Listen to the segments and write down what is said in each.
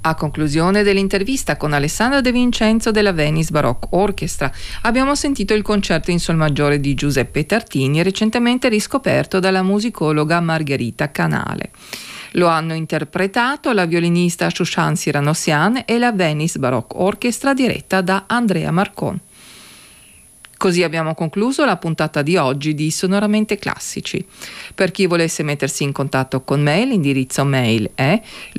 A conclusione dell'intervista con Alessandra De Vincenzo della Venice Baroque Orchestra abbiamo sentito il concerto in sol maggiore di Giuseppe Tartini, recentemente riscoperto dalla musicologa Margherita Canale. Lo hanno interpretato la violinista Shushan Siranossian e la Venice Baroque Orchestra diretta da Andrea Marcon. Così abbiamo concluso la puntata di oggi di Sonoramente Classici. Per chi volesse mettersi in contatto con me, l'indirizzo mail è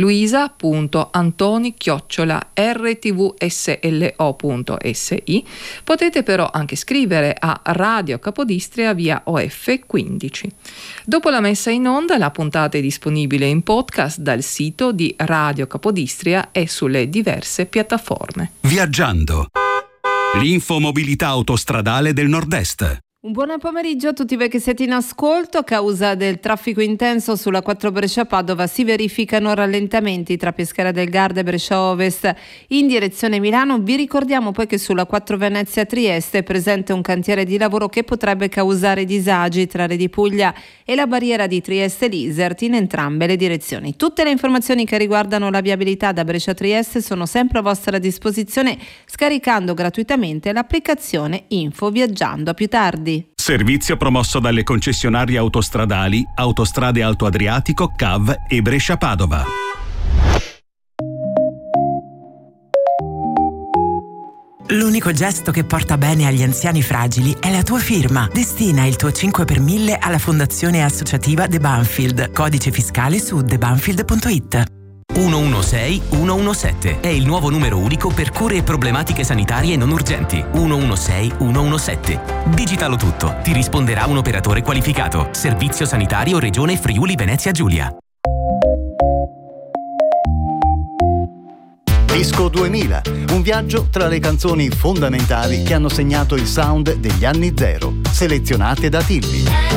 luisa.antoni@rtvslo.si. Potete però anche scrivere a Radio Capodistria via OF 15. Dopo la messa in onda, la puntata è disponibile in podcast dal sito di Radio Capodistria e sulle diverse piattaforme. Viaggiando. L'infomobilità autostradale del Nord-Est. Un buon pomeriggio a tutti voi che siete in ascolto. A causa del traffico intenso sulla 4 Brescia-Padova si verificano rallentamenti tra Pescara del Garda e Brescia Ovest in direzione Milano. Vi ricordiamo poi che sulla 4 Venezia-Trieste è presente un cantiere di lavoro che potrebbe causare disagi tra Re di Puglia e la barriera di Trieste-Lisert in entrambe le direzioni. Tutte le informazioni che riguardano la viabilità da Brescia-Trieste sono sempre a vostra disposizione scaricando gratuitamente l'applicazione Info Viaggiando. A più tardi. Servizio promosso dalle concessionarie autostradali Autostrade Alto Adriatico, CAV e Brescia-Padova. L'unico gesto che porta bene agli anziani fragili è la tua firma. Destina il tuo 5 per 1000 alla Fondazione Associativa The Banfield. Codice fiscale su thebanfield.it. 116 117 è il nuovo numero unico per cure e problematiche sanitarie non urgenti. 116 117. Digitalo tutto, ti risponderà un operatore qualificato. Servizio sanitario Regione Friuli Venezia Giulia. Disco 2000, un viaggio tra le canzoni fondamentali che hanno segnato il sound degli anni zero, selezionate da Tilly.